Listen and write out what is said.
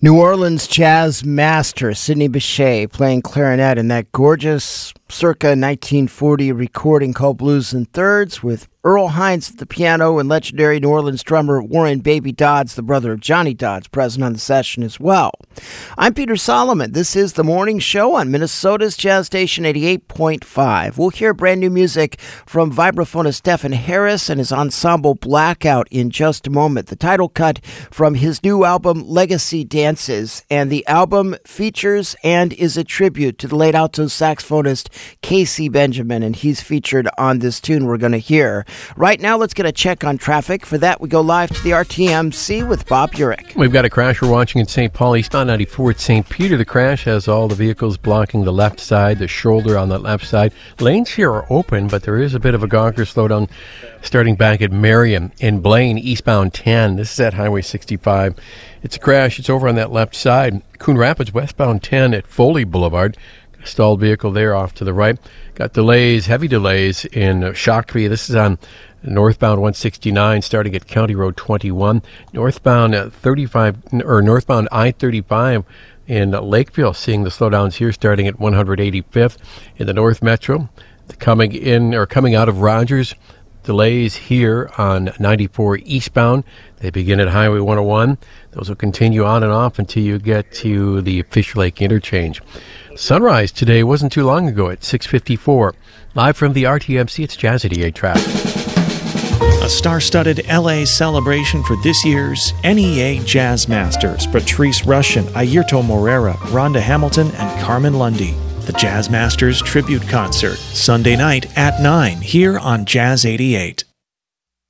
New Orleans jazz master Sidney Bechet playing clarinet in that gorgeous circa 1940 recording called Blues in Thirds, with Earl Hines at the piano and legendary New Orleans drummer Warren Baby Dodds, the brother of Johnny Dodds, present on the session as well. I'm Peter Solomon. This is The Morning Show on Minnesota's Jazz Station 88.5. We'll hear brand new music from vibraphonist Stephen Harris and his ensemble Blackout in just a moment. The title cut from his new album Legacy Dances, and the album features and is a tribute to the late alto saxophonist Casey Benjamin, and he's featured on this tune we're going to hear. Right now, let's get a check on traffic. For that, we go live to the RTMC with Bob Urich. We've got a crash we're watching in St. Paul, eastbound 94 at St. Peter. The crash has all the vehicles blocking the left side, the shoulder on that left side. Lanes here are open, but there is a bit of a gonker slowdown starting back at Marion. In Blaine, eastbound 10. This is at Highway 65. It's a crash. It's over on that left side. Coon Rapids, westbound 10 at Foley Boulevard. Stalled vehicle there off to the right. Got delays, heavy delays in Shakopee. This is on northbound 169 starting at County Road 21. Northbound northbound I-35 in Lakeville, seeing the slowdowns here starting at 185th. In the North Metro, coming out of Rogers, delays here on 94 eastbound. They begin at Highway 101. Those will continue on and off until you get to the Fish Lake interchange. Sunrise today wasn't too long ago at 6:54. Live from the RTMC, it's Jazz 88 traffic. A star-studded LA celebration for this year's NEA Jazz Masters. Patrice Rushen, Airto Moreira, Rhonda Hamilton, and Carmen Lundy. The Jazz Masters Tribute Concert, Sunday night at 9 here on Jazz 88.